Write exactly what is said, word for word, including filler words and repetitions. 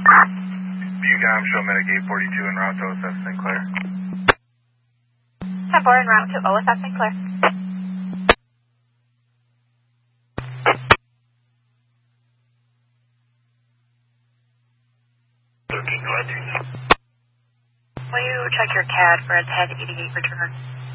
Bucom, show medic eight forty-two en route to O S F Saint Clair. ten four en route to O S F Saint Clair. thirteen, go ahead. Will you check your C A D for a ten eighty-eight return?